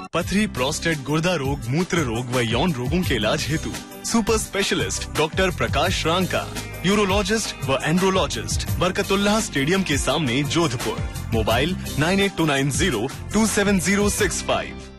पथरी, प्रोस्टेट, गुर्दा रोग, मूत्र रोग व यौन रोगों के इलाज हेतु सुपर स्पेशलिस्ट डॉक्टर प्रकाश रांका, यूरोलॉजिस्ट व एंड्रोलॉजिस्ट, बरकतुल्लाह स्टेडियम के सामने, जोधपुर। मोबाइल 9829027065।